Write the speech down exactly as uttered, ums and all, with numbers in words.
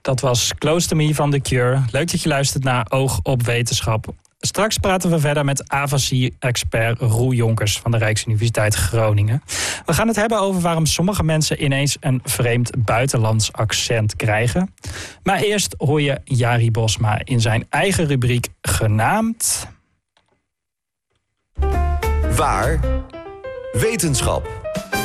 Dat was Close to Me van The Cure. Leuk dat je luistert naar Oog op Wetenschap. Straks praten we verder met afasie-expert Roel Jonkers van de Rijksuniversiteit Groningen. We gaan het hebben over waarom sommige mensen ineens een vreemd buitenlands accent krijgen. Maar eerst hoor je Jari Bosma in zijn eigen rubriek genaamd... Waar? Wetenschap.